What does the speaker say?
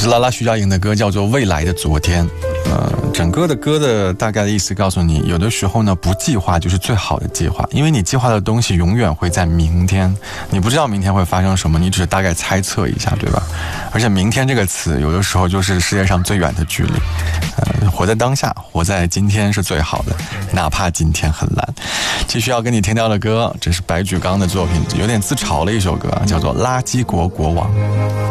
是拉拉徐佳莹的歌，叫做《未来的昨天》。整个的歌的大概的意思告诉你，有的时候呢，不计划就是最好的计划，因为你计划的东西永远会在明天，你不知道明天会发生什么，你只是大概猜测一下，对吧？而且明天这个词有的时候就是世界上最远的距离。活在当下，活在今天是最好的，哪怕今天很蓝。继续要跟你听到的歌，这是白举纲的作品，有点自嘲的一首歌，叫做《垃圾国国王》。